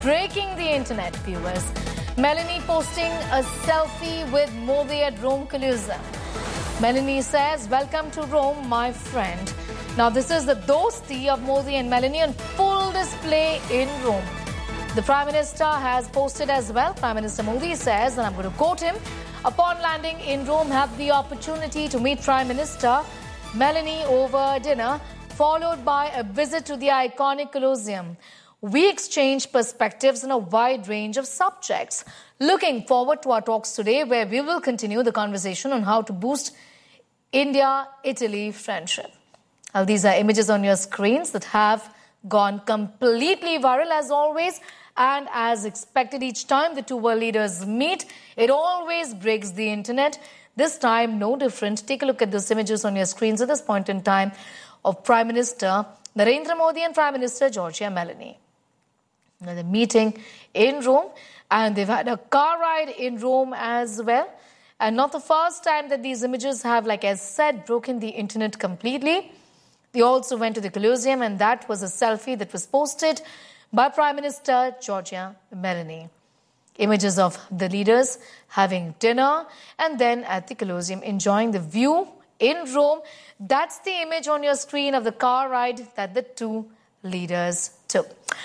Breaking the internet, viewers. Melanie posting a selfie with Modi at Rome Colosseum. Melanie says, "Welcome to Rome, my friend." Now, this is the dosti of Modi and Melanie on full display in Rome. The Prime Minister has posted as well. Prime Minister Modi says, and I'm going to quote him, "Upon landing in Rome, had the opportunity to meet Prime Minister Melanie over dinner, followed by a visit to the iconic Colosseum. We exchanged perspectives on a wide range of subjects. Looking forward to our talks today, where we will continue the conversation on how to boost India-Italy friendship." Now, these are images on your screens that have gone completely viral as always. And as expected, each time the two world leaders meet, it always breaks the internet. This time, no different. Take a look at those images on your screens at this point in time of Prime Minister Narendra Modi and Prime Minister Giorgia Meloni. Now, they're meeting in Rome, and they've had a car ride in Rome as well. And not the first time that these images have, like I said, broken the internet completely. They also went to the Colosseum, and that was a selfie that was posted by Prime Minister Giorgia Meloni. Images of the leaders having dinner and then at the Colosseum enjoying the view in Rome. That's the image on your screen of the car ride that the two leaders took.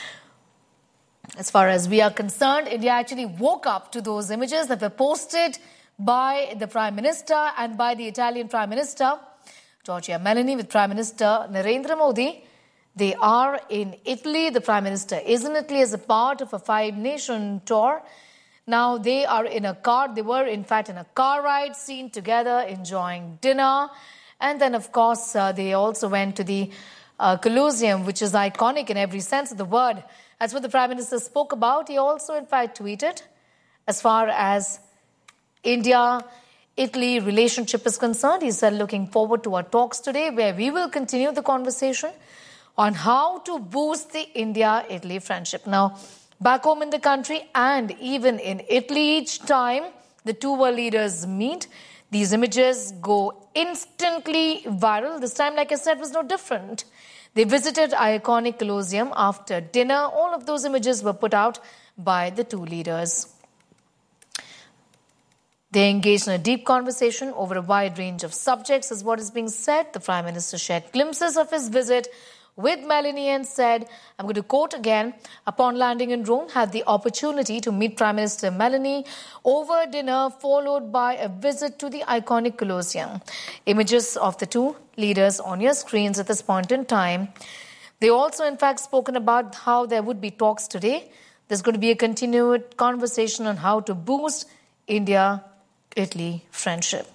As far as we are concerned, India actually woke up to those images that were posted by the Prime Minister and by the Italian Prime Minister, Giorgia Meloni, with Prime Minister Narendra Modi. They are in Italy. The Prime Minister is in Italy as a part of a 5-nation tour. Now, they are in a car. They were, in fact, in a car ride, seen together, enjoying dinner. And then, of course, they also went to the Colosseum, which is iconic in every sense of the word. That's what the Prime Minister spoke about. He also, in fact, tweeted, as far as India-Italy relationship is concerned, he said, "Looking forward to our talks today, where we will continue the conversation on how to boost the India-Italy friendship." Now, back home in the country and even in Italy, each time the two world leaders meet, these images go instantly viral. This time, like I said, was no different. They visited iconic Colosseum after dinner. All of those images were put out by the two leaders. They engaged in a deep conversation over a wide range of subjects, is what is being said. The Prime Minister shared glimpses of his visit with Meloni and said, I'm going to quote again, "Upon landing in Rome, had the opportunity to meet Prime Minister Meloni over dinner, followed by a visit to the iconic Colosseum." Images of the two leaders on your screens at this point in time. They also, in fact, spoken about how there would be talks today. There's going to be a continued conversation on how to boost India-Italy friendship.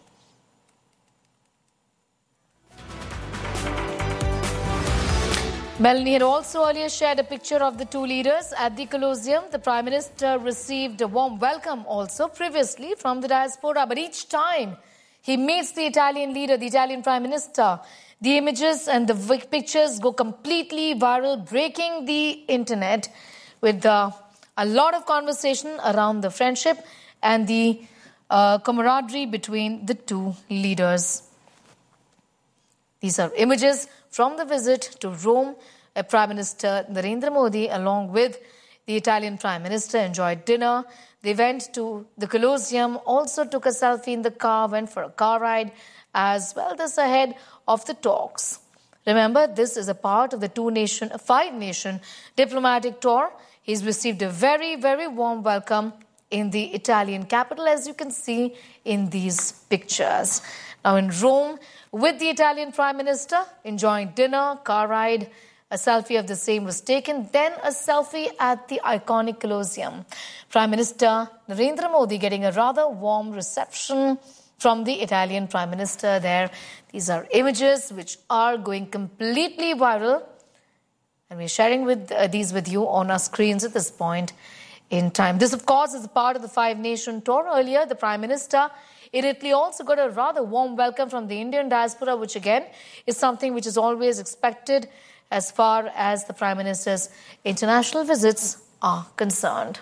Meloni had also earlier shared a picture of the two leaders at the Colosseum. The Prime Minister received a warm welcome also previously from the diaspora. But each time he meets the Italian leader, the Italian Prime Minister, the images and the pictures go completely viral, breaking the internet with a lot of conversation around the friendship and the camaraderie between the two leaders. These are images from the visit to Rome. Prime Minister Narendra Modi, along with the Italian Prime Minister, enjoyed dinner. They went to the Colosseum, also took a selfie in the car, went for a car ride as well. This ahead of the talks. Remember, this is a part of the 5-nation diplomatic tour. He's received a very, very warm welcome in the Italian capital, as you can see in these pictures. Now in Rome, with the Italian Prime Minister, enjoying dinner, car ride, a selfie of the same was taken, then a selfie at the iconic Colosseum. Prime Minister Narendra Modi getting a rather warm reception from the Italian Prime Minister there. These are images which are going completely viral, and we're sharing these with you on our screens at this point in time. This, of course, is a part of the 5-nation tour. Earlier, the Prime Minister in Italy also got a rather warm welcome from the Indian diaspora, which again is something which is always expected as far as the Prime Minister's international visits are concerned.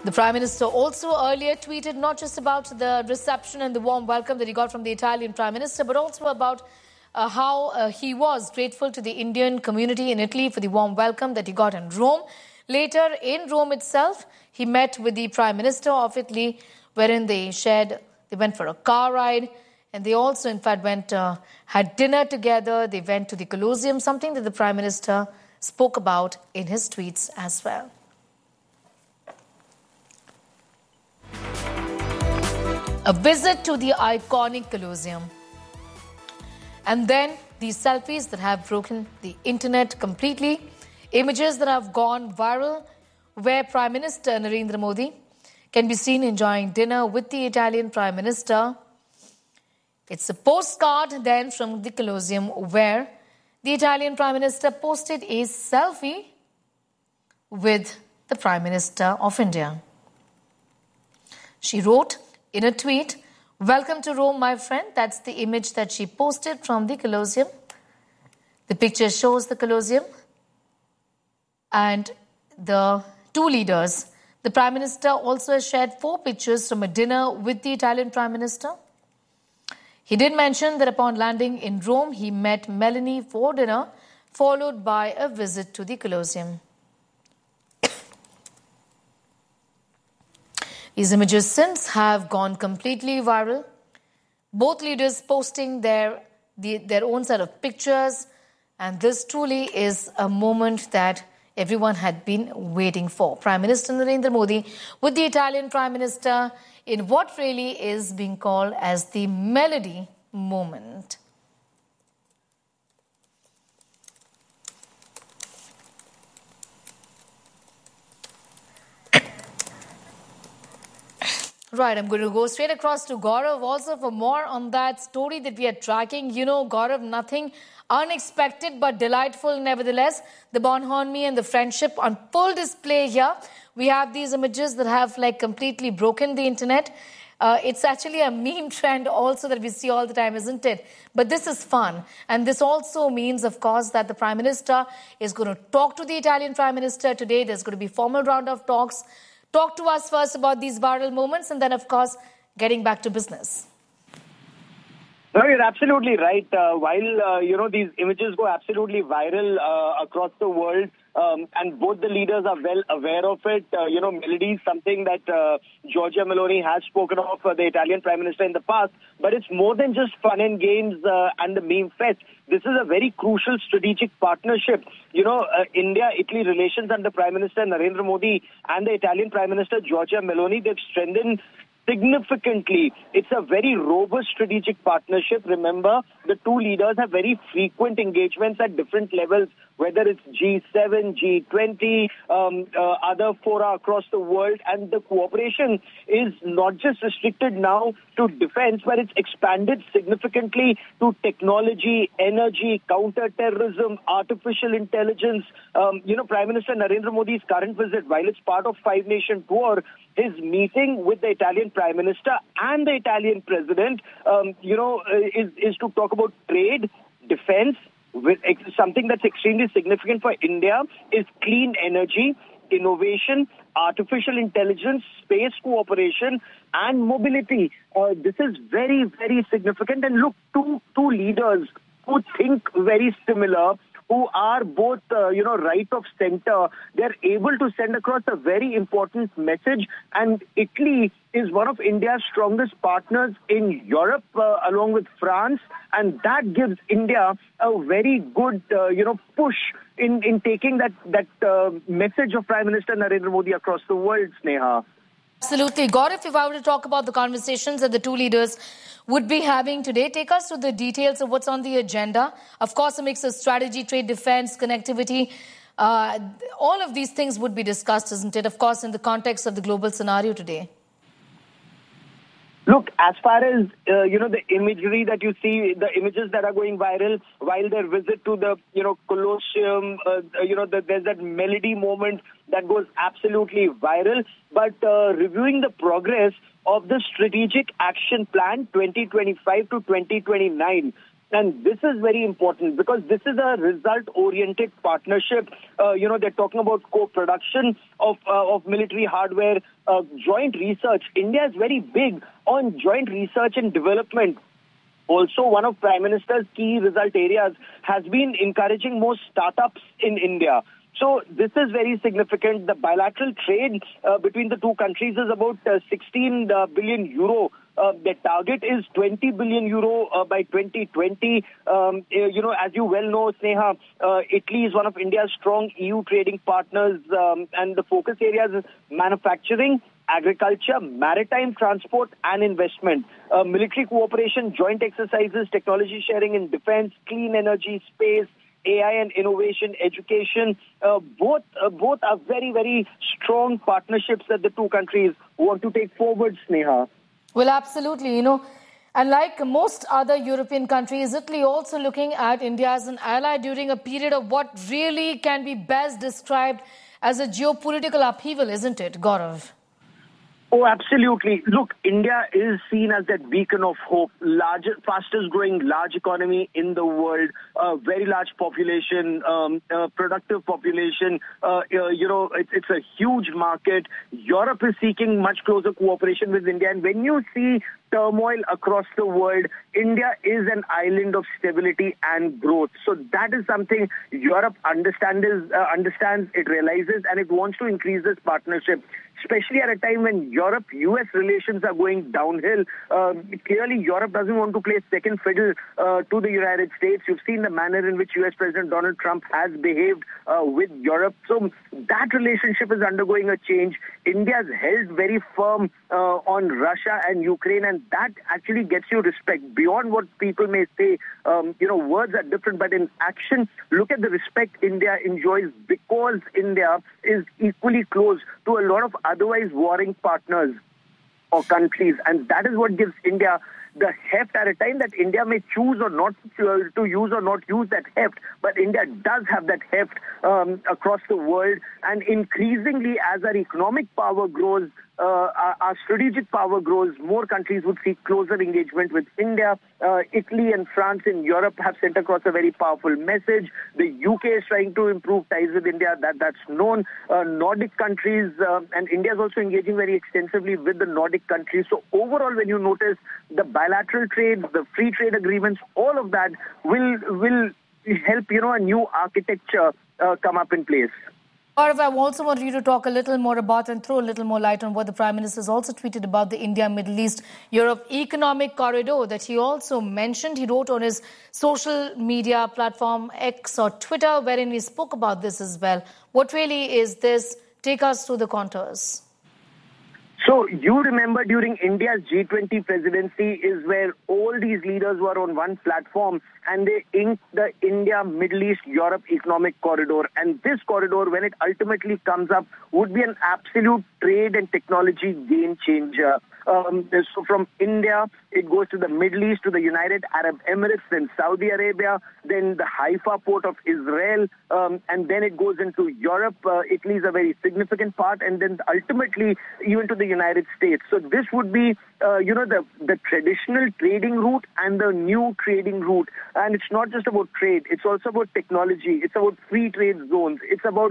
The Prime Minister also earlier tweeted not just about the reception and the warm welcome that he got from the Italian Prime Minister, but also about how he was grateful to the Indian community in Italy for the warm welcome that he got in Rome. Later, in Rome itself, he met with the Prime Minister of Italy, wherein they went for a car ride, and they also, in fact, had dinner together. They went to the Colosseum, something that the Prime Minister spoke about in his tweets as well. A visit to the iconic Colosseum. And then these selfies that have broken the internet completely. Images that have gone viral where Prime Minister Narendra Modi can be seen enjoying dinner with the Italian Prime Minister. It's a postcard then from the Colosseum where the Italian Prime Minister posted a selfie with the Prime Minister of India. She wrote in a tweet, "Welcome to Rome, my friend." That's the image that she posted from the Colosseum. The picture shows the Colosseum and the two leaders. The Prime Minister also has shared 4 pictures from a dinner with the Italian Prime Minister. He did mention that upon landing in Rome, he met Melanie for dinner, followed by a visit to the Colosseum. These images since have gone completely viral. Both leaders posting their own set of pictures. And this truly is a moment that everyone had been waiting for. Prime Minister Narendra Modi with the Italian Prime Minister in what really is being called as the melody moment. Right, I'm going to go straight across to Gaurav also for more on that story that we are tracking. You know, Gaurav, nothing unexpected but delightful nevertheless. The bonhomie and the friendship on full display here. We have these images that have completely broken the internet. It's actually a meme trend also that we see all the time, isn't it? But this is fun. And this also means, of course, that the Prime Minister is going to talk to the Italian Prime Minister today. There's going to be a formal round of talks. Talk to us first about these viral moments and then, of course, getting back to business. No, you're absolutely right. While, these images go absolutely viral across the world, and both the leaders are well aware of it. Melody is something that Giorgia Meloni has spoken of, the Italian Prime Minister, in the past. But it's more than just fun and games and the meme fest. This is a very crucial strategic partnership. India-Italy relations under Prime Minister Narendra Modi and the Italian Prime Minister Giorgia Meloni, they've strengthened significantly. It's a very robust strategic partnership. Remember, the two leaders have very frequent engagements at different levels, whether it's G7, G20, other fora across the world. And the cooperation is not just restricted now to defense, but it's expanded significantly to technology, energy, counter-terrorism, artificial intelligence. Prime Minister Narendra Modi's current visit, while it's part of 5-nation tour, his meeting with the Italian Prime Minister and the Italian President, is to talk about trade, defense. With something that's extremely significant for India is clean energy, innovation, artificial intelligence, space cooperation, and mobility. This is very, very significant. And look, two leaders who think very similar, who are both, right of center, they're able to send across a very important message. And Italy is one of India's strongest partners in Europe, along with France. And that gives India a very good, push in taking that message of Prime Minister Narendra Modi across the world, Sneha. Absolutely. Gaurav, if I were to talk about the conversations that the two leaders would be having today, take us through the details of what's on the agenda. Of course, a mix of strategy, trade, defense, connectivity. All of these things would be discussed, isn't it? Of course, in the context of the global scenario today. Look, as far as, the imagery that you see, the images that are going viral while their visit to the, Colosseum, there's that melody moment that goes absolutely viral. But reviewing the progress of the Strategic Action Plan 2025 to 2029, And this is very important because this is a result-oriented partnership. They're talking about co-production of military hardware, joint research. India is very big on joint research and development. Also, one of Prime Minister's key result areas has been encouraging more startups in India. So this is very significant. The bilateral trade between the two countries is about 16 billion euro. The target is 20 billion euro by 2020. As you well know, Sneha, Italy is one of India's strong EU trading partners, and the focus areas is manufacturing, agriculture, maritime transport and investment, military cooperation, joint exercises, technology sharing in defense, clean energy, space, AI and innovation, education. Both are very, very strong partnerships that the two countries want to take forward, Sneha. Well, absolutely, and like most other European countries, Italy also looking at India as an ally during a period of what really can be best described as a geopolitical upheaval, isn't it, Gaurav? Oh, absolutely. Look, India is seen as that beacon of hope, fastest growing large economy in the world, very large population, productive population. It's a huge market. Europe is seeking much closer cooperation with India. And when you see turmoil across the world, India is an island of stability and growth. So that is something Europe understands, it realizes, and it wants to increase this partnership, especially at a time when Europe-US relations are going downhill. Clearly, Europe doesn't want to play second fiddle to the United States. You've seen the manner in which US President Donald Trump has behaved with Europe. So that relationship is undergoing a change. India's held very firm on Russia and Ukraine, and that actually gets you respect beyond what people may say. Words are different, but in action, look at the respect India enjoys because India is equally close to a lot of otherwise warring partners or countries, and that is what gives India the heft at a time that India may choose or not to use or not use that heft, but India does have that heft across the world, and increasingly as our economic power grows, our strategic power grows, more countries would seek closer engagement with India. Italy and France in Europe have sent across a very powerful message. The UK is trying to improve ties with India, that's known. Nordic countries, and India is also engaging very extensively with the Nordic countries. So overall, when you notice the bilateral trade, the free trade agreements, all of that will help, a new architecture come up in place. Gaurav, I also want you to talk a little more about and throw a little more light on what the Prime Minister has also tweeted about the India, Middle East, Europe economic corridor that he also mentioned. He wrote on his social media platform X or Twitter, wherein he spoke about this as well. What really is this? Take us through the contours. So you remember during India's G20 presidency is where all these leaders were on one platform and they inked the India, Middle East, Europe economic corridor. And this corridor, when it ultimately comes up, would be an absolute trade and technology game changer. So from India, it goes to the Middle East, to the United Arab Emirates, then Saudi Arabia, then the Haifa port of Israel, and then it goes into Europe. Italy is a very significant part, and then ultimately even to the United States. So this would be, the traditional trading route and the new trading route. And it's not just about trade. It's also about technology. It's about free trade zones. It's about,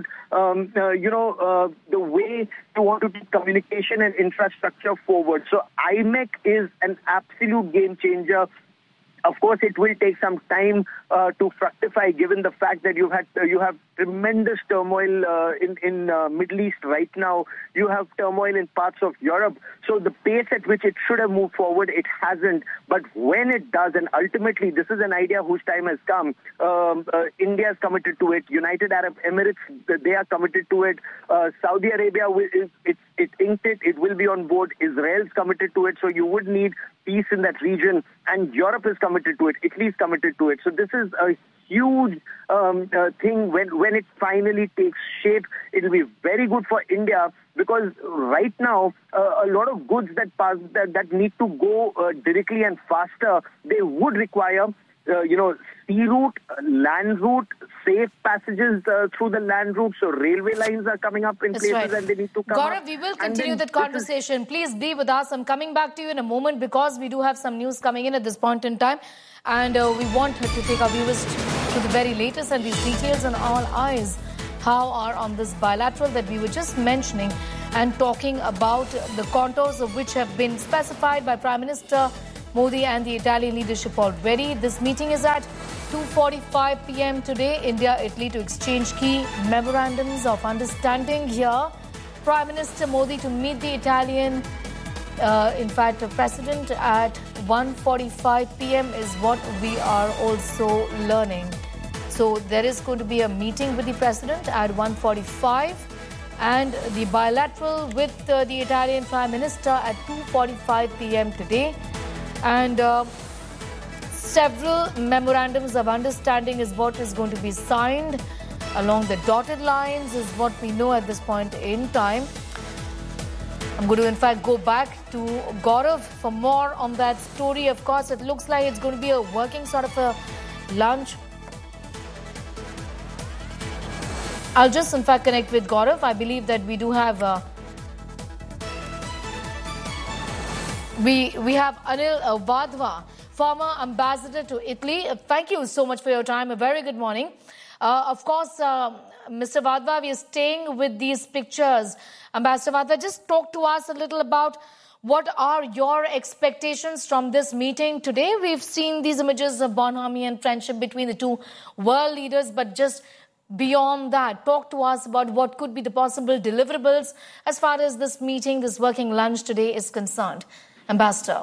the way you want to take communication and infrastructure forward. So IMEC is an absolute game changer. Of course, it will take some time to fructify, given the fact that you have tremendous turmoil in Middle East right now. You have turmoil in parts of Europe. So the pace at which it should have moved forward, it hasn't. But when it does, and ultimately this is an idea whose time has come. India is committed to it. United Arab Emirates, they are committed to it. Saudi Arabia, it inked it. It will be on board. Israel's committed to it. So you would need peace in that region. And Europe is committed to it. Italy is committed to it. So this is a huge thing. When it finally takes shape, it will be very good for India, because right now a lot of goods that need to go directly and faster, they would require sea route, land route, safe passages through the land route. So railway lines are coming up in That's places right. and they need to come Gaurav, up. we will continue that conversation. Please be with us. I'm coming back to you in a moment because we do have some news coming in at this point in time. And we want to take our viewers to the very latest and these details, and all eyes how are on this bilateral that we were just mentioning and talking about, the contours of which have been specified by Prime Minister Modi and the Italian leadership already. This meeting is at 2:45 p.m. today, India-Italy, to exchange key memorandums of understanding here. Prime Minister Modi to meet the Italian, President at 1:45 p.m. is what we are also learning. So there is going to be a meeting with the President at 1:45 and the bilateral with the Italian Prime Minister at 2:45 p.m. today. And several memorandums of understanding is what is going to be signed along the dotted lines, is what we know at this point in time. I'm going to, in fact, go back to Gaurav for more on that story. Of course, it looks like it's going to be a working sort of a lunch. I'll just, in fact, connect with Gaurav. I believe that we do have... We have Anil Vadva, former ambassador to Italy. Thank you so much for your time. A very good morning. Of course, Mr. Vadva, we are staying with these pictures. Ambassador Vadva, just talk to us a little about what are your expectations from this meeting today. We've seen these images of bonhomie and friendship between the two world leaders, but just beyond that, talk to us about what could be the possible deliverables as far as this meeting, this working lunch today is concerned. Ambassador.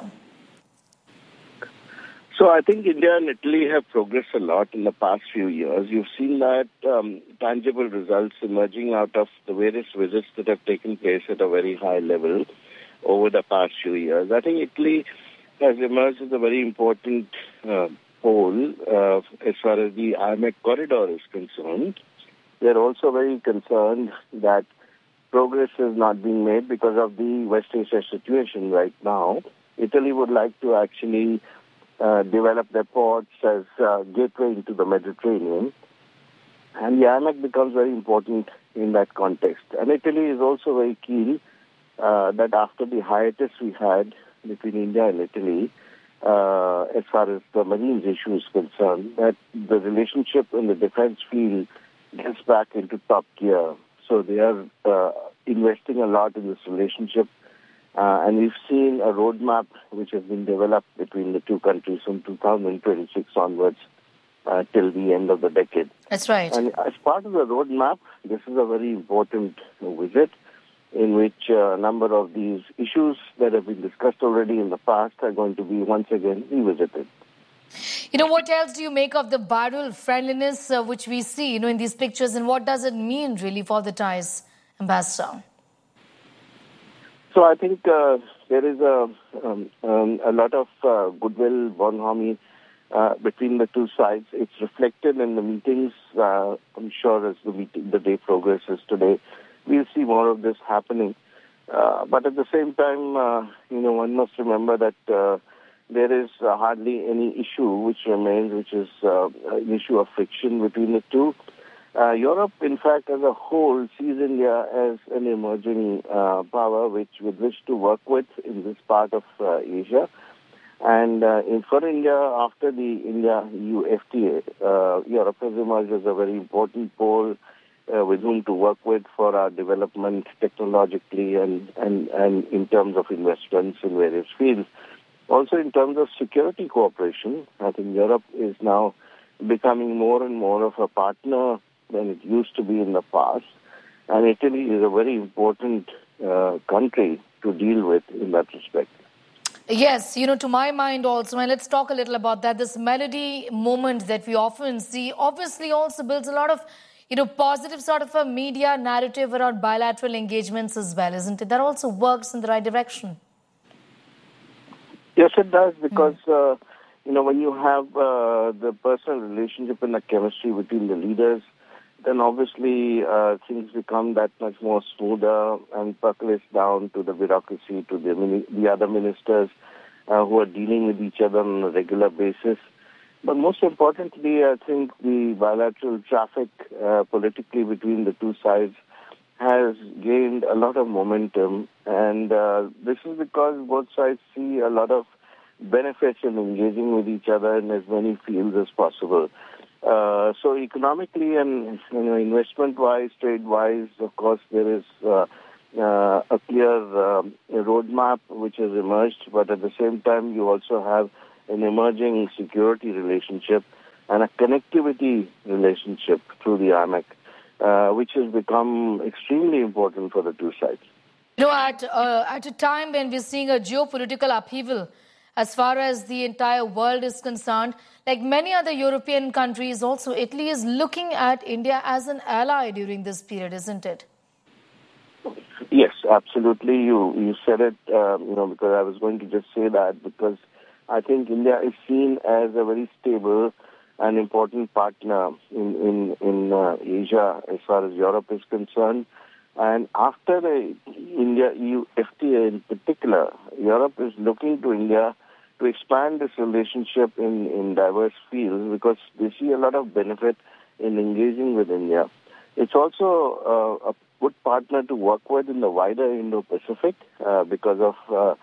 So I think India and Italy have progressed a lot in the past few years. You've seen that tangible results emerging out of the various visits that have taken place at a very high level over the past few years. I think Italy has emerged as a very important pole as far as the IMEC corridor is concerned. They're also very concerned that progress is not being made because of the West Asia situation right now. Italy would like to actually develop their ports as a gateway into the Mediterranean. And the IMEC becomes very important in that context. And Italy is also very keen that after the hiatus we had between India and Italy, as far as the Marines issue is concerned, that the relationship in the defense field gets back into top gear. So they are investing a lot in this relationship. And we've seen a roadmap which has been developed between the two countries from 2026 onwards till the end of the decade. That's right. And as part of the roadmap, this is a very important visit in which a number of these issues that have been discussed already in the past are going to be once again revisited. You know, what else do you make of the bilateral friendliness which we see, in these pictures, and what does it mean really for the ties, Ambassador? So I think there is a lot of goodwill, bonhomie between the two sides. It's reflected in the meetings. I'm sure as the day progresses today, we'll see more of this happening. But at the same time, one must remember that there is hardly any issue which remains, which is an issue of friction between the two. Europe, in fact, as a whole, sees India as an emerging power with which to work with in this part of Asia. And for India, after the India-EU FTA, Europe has emerged as a very important pole with whom to work with for our development technologically and in terms of investments in various fields. Also, in terms of security cooperation, I think Europe is now becoming more and more of a partner than it used to be in the past. And Italy is a very important country to deal with in that respect. Yes, to my mind also, and let's talk a little about that, this melody moment that we often see obviously also builds a lot of, positive sort of a media narrative around bilateral engagements as well, isn't it? That also works in the right direction. Yes, it does, because, when you have the personal relationship and the chemistry between the leaders, then obviously things become that much more smoother and percolates down to the bureaucracy, to the other ministers who are dealing with each other on a regular basis. But most importantly, I think the bilateral traffic politically between the two sides has gained a lot of momentum, and this is because both sides see a lot of benefits in engaging with each other in as many fields as possible. So economically and investment-wise, trade-wise, of course, there is a clear roadmap which has emerged, but at the same time, you also have an emerging security relationship and a connectivity relationship through the IMEC, which has become extremely important for the two sides. At a time when we're seeing a geopolitical upheaval as far as the entire world is concerned, like many other European countries also, Italy is looking at India as an ally during this period, isn't it? Yes, absolutely. You said it, because I was going to just say that, because I think India is seen as a very stable and important partner in Asia as far as Europe is concerned. And after the India-EU FTA in particular, Europe is looking to India to expand this relationship in diverse fields because they see a lot of benefit in engaging with India. It's also a good partner to work with in the wider Indo-Pacific because of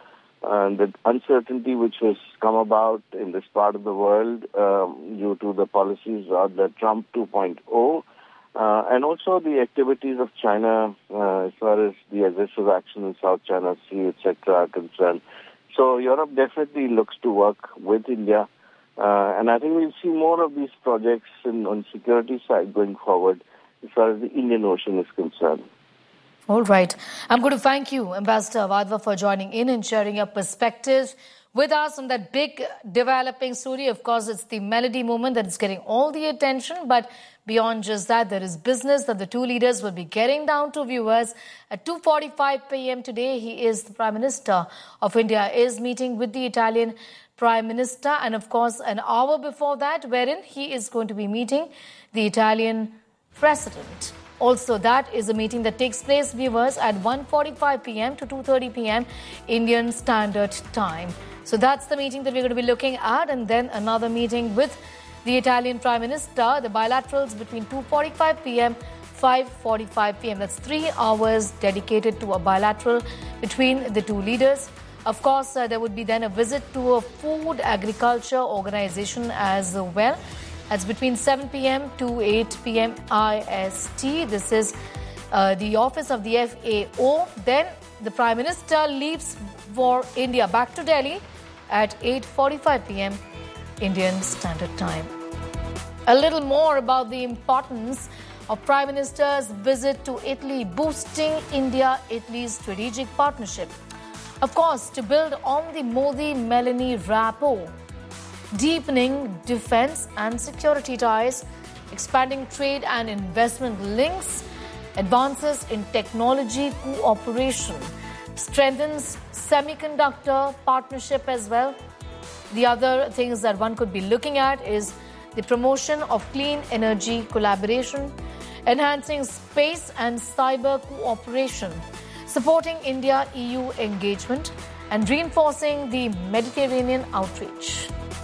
the uncertainty which has come about in this part of the world due to the policies of the Trump 2.0 and also the activities of China as far as the aggressive action in South China Sea, etc. are concerned. So Europe definitely looks to work with India, and I think we'll see more of these projects on security side going forward as far as the Indian Ocean is concerned. All right. I'm going to thank you, Ambassador Wadhwa, for joining in and sharing your perspectives with us on that big developing story. Of course, it's the Melody moment that is getting all the attention. But beyond just that, there is business that the two leaders will be getting down to viewers. At 2:45 p.m. today, the Prime Minister of India is meeting with the Italian Prime Minister. And of course, an hour before that, wherein he is going to be meeting the Italian President. Also, that is a meeting that takes place, viewers, at 1:45 p.m. to 2:30 p.m. Indian Standard Time. So that's the meeting that we're going to be looking at. And then another meeting with the Italian Prime Minister, the bilaterals between 2:45 p.m. 5:45 p.m. That's 3 hours dedicated to a bilateral between the two leaders. Of course, there would be then a visit to a food agriculture organization as well. That's between 7 p.m. to 8 p.m. IST. This is the office of the FAO. Then the Prime Minister leaves for India back to Delhi at 8:45 p.m. Indian Standard Time. A little more about the importance of Prime Minister's visit to Italy, boosting India-Italy's strategic partnership. Of course, to build on the Modi-Meloni rapport, deepening defense and security ties, expanding trade and investment links, advances in technology cooperation, strengthens semiconductor partnership as well. The other things that one could be looking at is the promotion of clean energy collaboration, enhancing space and cyber cooperation, supporting India-EU engagement, and reinforcing the Mediterranean outreach.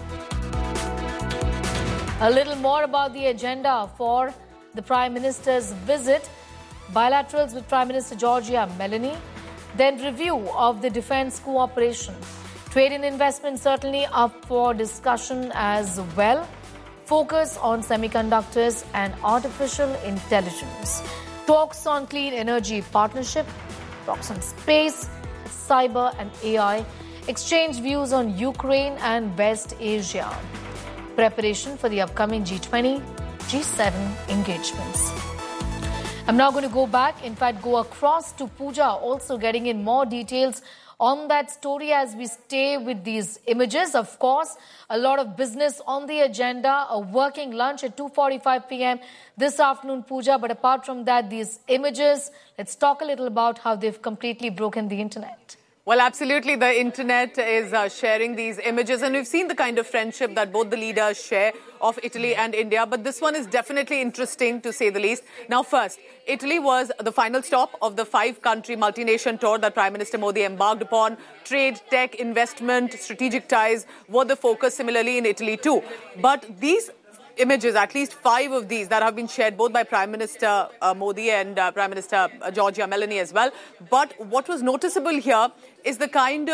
A little more about the agenda for the Prime Minister's visit. Bilaterals with Prime Minister Giorgia Meloni. Then review of the defense cooperation. Trade and investment certainly up for discussion as well. Focus on semiconductors and artificial intelligence. Talks on clean energy partnership. Talks on space, cyber and AI. Exchange views on Ukraine and West Asia. Preparation for the upcoming G20, G7 engagements. I'm now going to go back, in fact, go across to Pooja, also getting in more details on that story as we stay with these images. Of course, a lot of business on the agenda, a working lunch at 2:45 p.m. this afternoon, Pooja. But apart from that, these images, let's talk a little about how they've completely broken the internet. Well, absolutely. The internet is sharing these images, and we've seen the kind of friendship that both the leaders share of Italy and India. But this one is definitely interesting, to say the least. Now, first, Italy was the final stop of the 5-country multi-nation tour that Prime Minister Modi embarked upon. Trade, tech, investment, strategic ties were the focus, similarly in Italy too. But these images, at least 5 of these that have been shared both by Prime Minister Modi and Prime Minister Giorgia Meloni as well. But what was noticeable here is the kind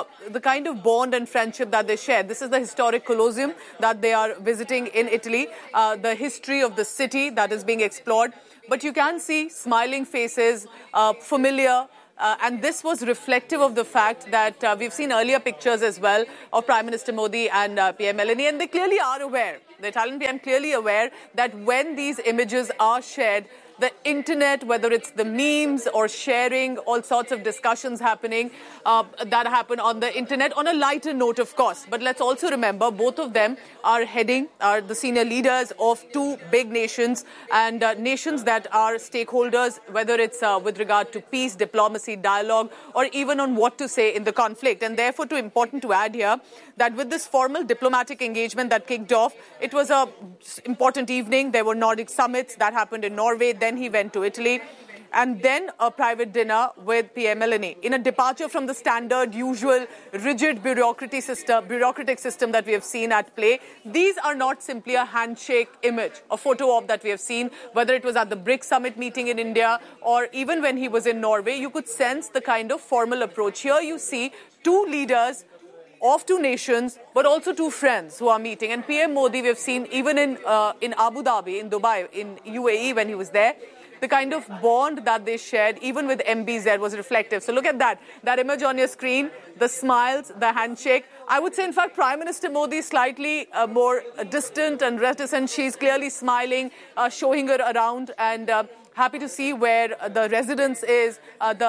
of bond and friendship that they share. This is the historic Colosseum that they are visiting in Italy, the history of the city that is being explored. But you can see smiling faces, familiar. And this was reflective of the fact that we've seen earlier pictures as well of Prime Minister Modi and PM Meloni, and they clearly are aware, the Italian PM clearly aware that when these images are shared, the internet, whether it's the memes or sharing, all sorts of discussions happening that happen on the internet on a lighter note, of course. But let's also remember both of them are the senior leaders of 2 big nations and nations that are stakeholders, whether it's with regard to peace, diplomacy, dialogue, or even on what to say in the conflict. And therefore, important to add here that with this formal diplomatic engagement that kicked off, it was an important evening. There were Nordic summits that happened in Norway. Then he went to Italy, and then a private dinner with PM Meloni. In a departure from the standard, usual, rigid bureaucratic system that we have seen at play, these are not simply a handshake image, a photo op that we have seen, whether it was at the BRICS summit meeting in India or even when he was in Norway. You could sense the kind of formal approach. Here you see 2 leaders of 2 nations, but also 2 friends who are meeting. And PM Modi, we've seen even in Abu Dhabi, in Dubai, in UAE when he was there, the kind of bond that they shared, even with MBZ, was reflective. So look at that image on your screen, the smiles, the handshake. I would say, in fact, Prime Minister Modi is slightly more distant and reticent. She's clearly smiling, showing her around, and happy to see where the residence is,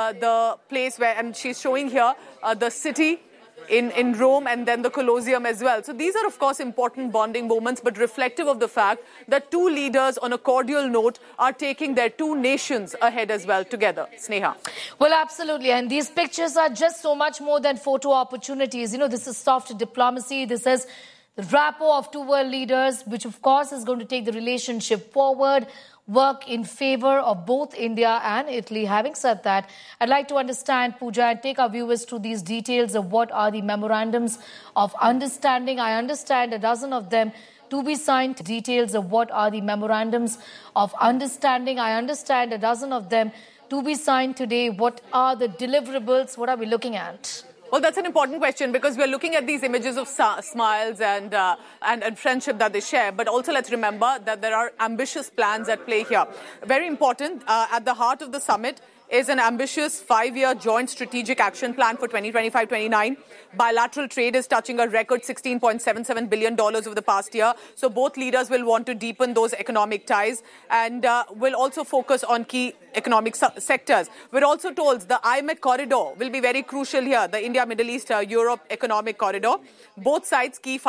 the place where, and she's showing here the city in Rome, and then the Colosseum as well. So these are, of course, important bonding moments, but reflective of the fact that 2 leaders on a cordial note are taking their 2 nations ahead as well together. Sneha. Well, absolutely. And these pictures are just so much more than photo opportunities. You know, this is soft diplomacy. This is the rapport of 2 world leaders, which, of course, is going to take the relationship forward, work in favor of both India and Italy. Having said that, I'd like to understand, Pooja, and take our viewers through these details of what are the memorandums of understanding. I understand a dozen of them to be signed. Details of what are the memorandums of understanding. I understand a dozen of them to be signed today. What are the deliverables? What are we looking at? Well, that's an important question because we're looking at these images of smiles and friendship that they share. But also let's remember that there are ambitious plans at play here. Very important, at the heart of the summit is an ambitious 5-year joint strategic action plan for 2025-29. Bilateral trade is touching a record $16.77 billion over the past year. So both leaders will want to deepen those economic ties and will also focus on key economic sectors. We're also told the IMEC corridor will be very crucial here, the India, Middle East, Europe economic corridor. Both sides key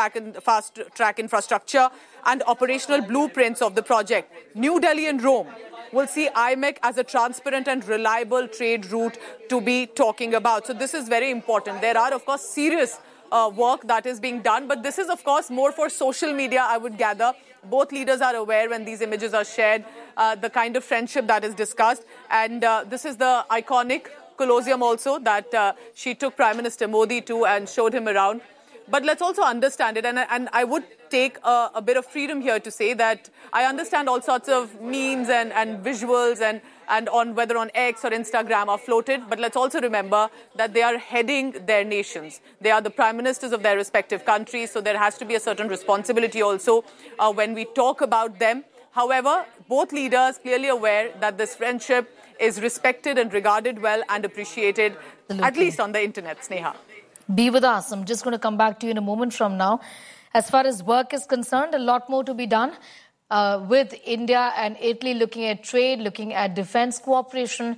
fast-track infrastructure and operational blueprints of the project. New Delhi and Rome will see IMEC as a transparent and reliable trade route to be talking about. So this is very important. There are, of course, serious work that is being done, but this is, of course, more for social media, I would gather. Both leaders are aware when these images are shared, the kind of friendship that is discussed. And this is the iconic Colosseum also that she took Prime Minister Modi to and showed him around. But let's also understand it, and I would take a bit of freedom here to say that I understand all sorts of memes and visuals and on whether on X or Instagram are floated, but let's also remember that they are heading their nations. They are the prime ministers of their respective countries, so there has to be a certain responsibility also when we talk about them. However, both leaders clearly aware that this friendship is respected and regarded well and appreciated, at least on the internet, Sneha. Be with us. I'm just going to come back to you in a moment from now. As far as work is concerned, a lot more to be done with India and Italy looking at trade, looking at defense cooperation.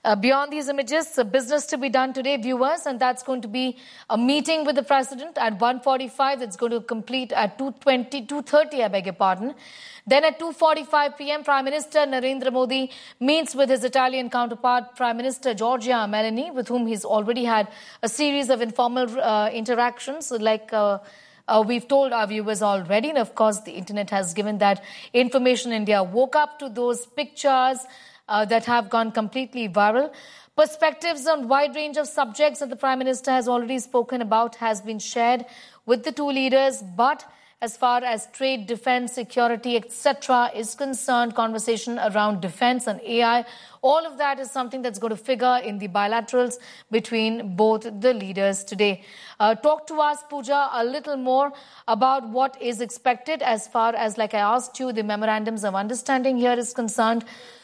Beyond these images, business to be done today, viewers, and that's going to be a meeting with the president at 1:45. It's going to complete at 2:30, I beg your pardon. Then at 2:45 p.m., Prime Minister Narendra Modi meets with his Italian counterpart, Prime Minister Giorgia Meloni, with whom he's already had a series of informal interactions, like we've told our viewers already. And of course, the internet has given that information. India woke up to those pictures that have gone completely viral. Perspectives on wide range of subjects that the Prime Minister has already spoken about has been shared with the two leaders. But as far as trade, defense, security, etc. is concerned, conversation around defense and AI, all of that is something that's going to figure in the bilaterals between both the leaders today. Talk to us, Pooja, a little more about what is expected as far as, like I asked you, the memorandums of understanding here is concerned.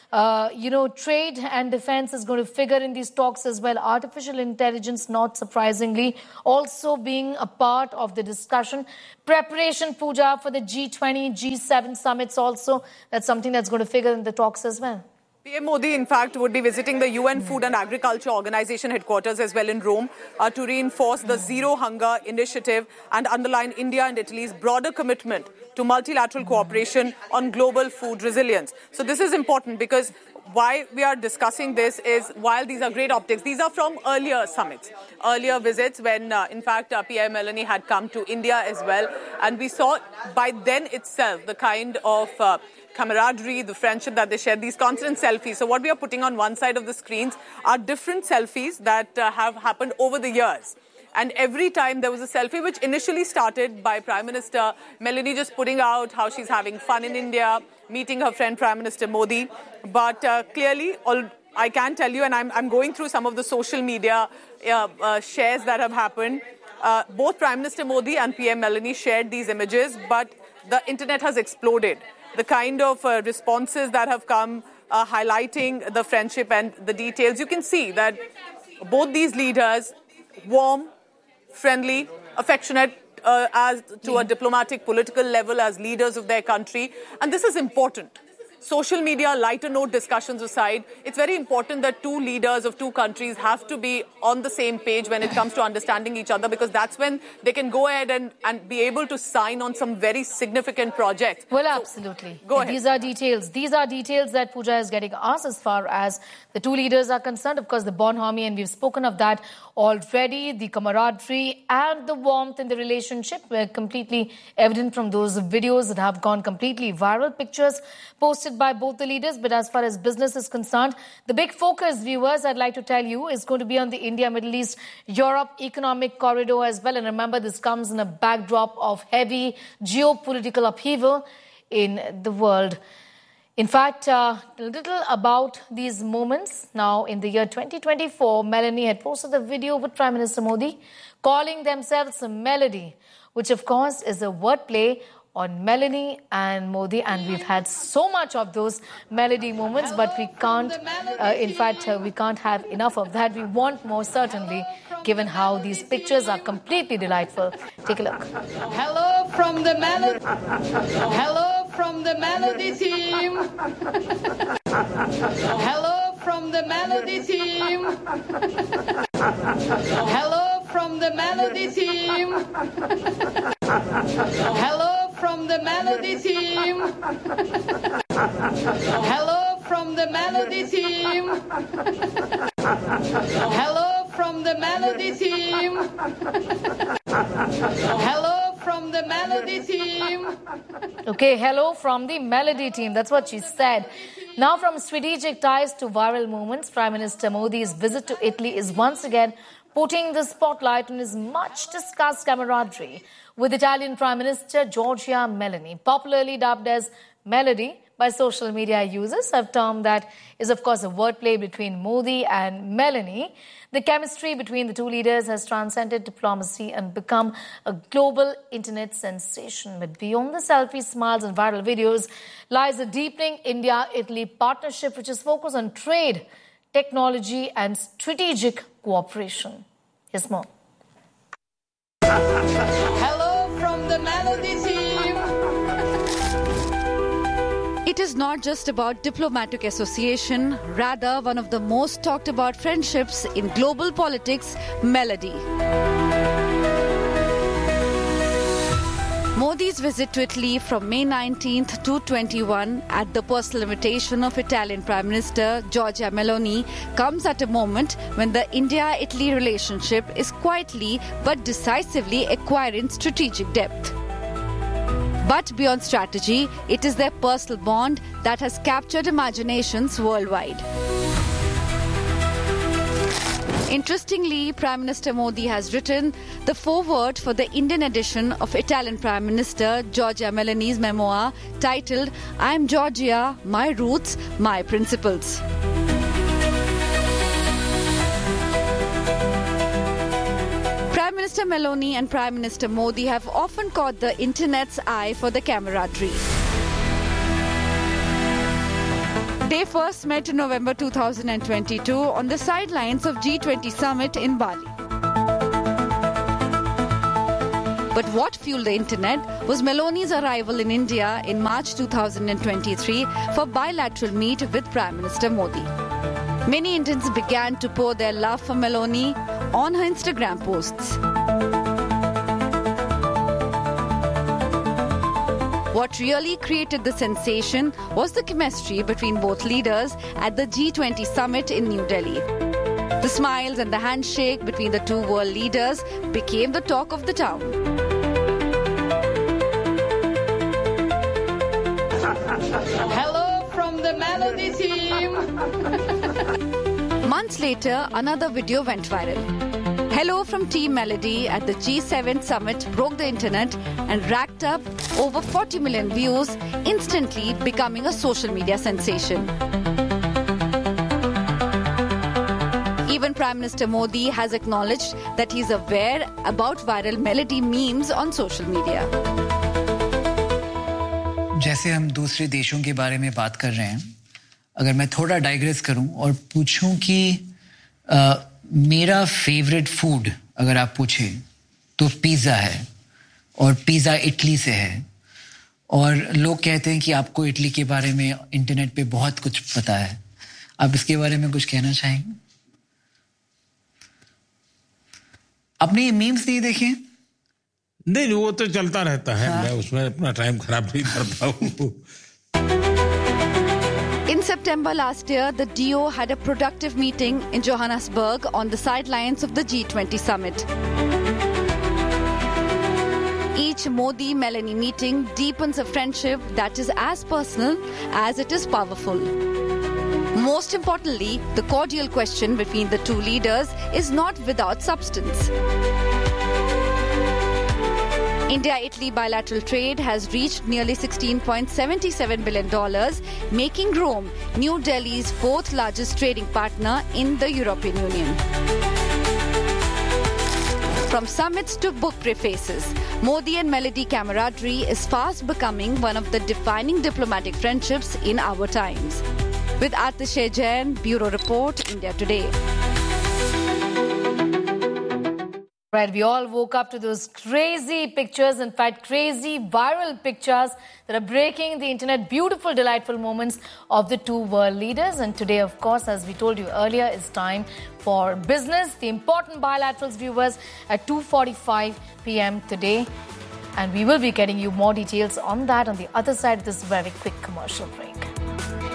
Trade and defense is going to figure in these talks as well. Artificial intelligence, not surprisingly, also being a part of the discussion. Preparation, Pooja, for the G20, G7 summits also. That's something that's going to figure in the talks as well. PM Modi, in fact, would be visiting the UN Food and Agriculture Organization headquarters as well in Rome to reinforce the Zero Hunger initiative and underline India and Italy's broader commitment to multilateral cooperation on global food resilience. So this is important because why we are discussing this is, while these are great optics, these are from earlier summits, earlier visits when, in fact, PM Meloni had come to India as well. And we saw by then itself the kind of camaraderie, the friendship that they shared, these constant selfies. So what we are putting on one side of the screens are different selfies that have happened over the years. And every time there was a selfie, which initially started by Prime Minister Meloni just putting out how she's having fun in India, meeting her friend Prime Minister Modi. But clearly, I can tell you, and I'm going through some of the social media shares that have happened. Both Prime Minister Modi and PM Meloni shared these images, but the internet has exploded. The kind of responses that have come highlighting the friendship and the details, you can see that both these leaders, warm, friendly, affectionate as to a diplomatic, political level as leaders of their country. And this is important. Social media, lighter note discussions aside, it's very important that two leaders of two countries have to be on the same page when it comes to understanding each other, because that's when they can go ahead and be able to sign on some very significant projects. Well, absolutely. Go ahead. These are details. These are details that Pooja is getting us as far as the two leaders are concerned. Of course, the bonhomie, and we've spoken of that already, the camaraderie and the warmth in the relationship were completely evident from those videos that have gone completely viral, pictures posted by both the leaders. But as far as business is concerned, the big focus, viewers, I'd like to tell you, is going to be on the India, Middle East, Europe economic corridor as well. And remember, this comes in a backdrop of heavy geopolitical upheaval in the world. In fact, a little about these moments. Now, in the year 2024, Meloni had posted a video with Prime Minister Modi calling themselves a melody, which of course is a wordplay on Meloni and Modi, and we've had so much of those melody moments, but we can't, we can't have enough of that. We want more, certainly, given how these pictures are completely delightful. Take a look. Hello from the melody. Hello from the melody team. Hello from the melody team. Hello from the melody team. Hello from the melody team. Hello from the melody team. Hello from the melody team. Hello from the melody team. Okay, hello from the melody team. That's what she said. Now, from strategic ties to viral moments, Prime Minister Modi's visit to Italy is once again putting the spotlight on his much-discussed camaraderie with Italian Prime Minister Giorgia Meloni, popularly dubbed as Melody by social media users. A term that is, of course, a wordplay between Modi and Meloni. The chemistry between the two leaders has transcended diplomacy and become a global internet sensation. But beyond the selfies, smiles and viral videos lies a deepening India-Italy partnership which is focused on trade, technology and strategic cooperation. Here's more. Hello from the melody team. It is not just about diplomatic association, rather one of the most talked about friendships in global politics, Melody. Modi's visit to Italy from May 19th to 21 at the personal invitation of Italian Prime Minister Giorgia Meloni comes at a moment when the India-Italy relationship is quietly but decisively acquiring strategic depth. But beyond strategy, it is their personal bond that has captured imaginations worldwide. Interestingly, Prime Minister Modi has written the foreword for the Indian edition of Italian Prime Minister Giorgia Meloni's memoir titled "I am Giorgia, My Roots, My Principles." Prime Minister Meloni and Prime Minister Modi have often caught the internet's eye for the camaraderie. They first met in November 2022 on the sidelines of G20 summit in Bali. But what fueled the internet was Meloni's arrival in India in March 2023 for bilateral meet with Prime Minister Modi. Many Indians began to pour their love for Meloni on her Instagram posts. What really created the sensation was the chemistry between both leaders at the G20 summit in New Delhi. The smiles and the handshake between the two world leaders became the talk of the town. Hello from the Melody team. Months later, another video went viral. Hello from Team Melody at the G7 summit broke the internet and racked up over 40 million views, instantly becoming a social media sensation. Even Prime Minister Modi has acknowledged that he is aware about viral Melody memes on social media. जैसे हम दूसरे देशों के बारे में बात कर रहे हैं, अगर मैं थोड़ा डाइग्रेस करूं और पूछूं कि मेरा फेवरेट फूड अगर आप पूछें तो पिज़्ज़ा है और पिज़्ज़ा इटली से है और लोग कहते हैं कि आपको इटली के बारे में इंटरनेट पे बहुत कुछ पता है. आप इसके बारे में कुछ कहना चाहेंगे? आपने ये मीम्स नहीं देखे? नहीं, वो तो चलता रहता है. मैं उसमें अपना टाइम खराब नहीं करता हूँ. In September last year, the duo had a productive meeting in Johannesburg on the sidelines of the G20 summit. Each Modi-Meloni meeting deepens a friendship that is as personal as it is powerful. Most importantly, the cordial question between the two leaders is not without substance. India-Italy bilateral trade has reached nearly $16.77 billion, making Rome New Delhi's fourth largest trading partner in the European Union. From summits to book prefaces, Modi and Melody camaraderie is fast becoming one of the defining diplomatic friendships in our times. With Atishay Jain, Bureau Report, India Today. Right, we all woke up to those crazy pictures, in fact, crazy viral pictures that are breaking the internet. Beautiful, delightful moments of the two world leaders. And today, of course, as we told you earlier, is time for business. The important bilaterals, viewers, at 2:45 p.m. today. And we will be getting you more details on that on the other side of this very quick commercial break.